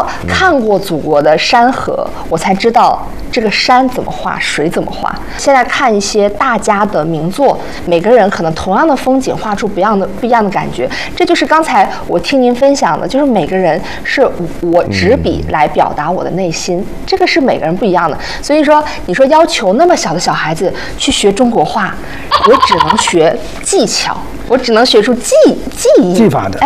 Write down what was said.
看过祖国的山河，我才知道这个山怎么画，水怎么画。现在看一些大家的名作，每个人可能同样的风景画出不一样的感觉。这就是刚才我听您分享的，就是每个人是我执笔来表达我的内心，这个是每个人不一样的。所以说，你说要求那么小的小孩子去学中国画，我只能学技巧，我只能学出技艺技法的。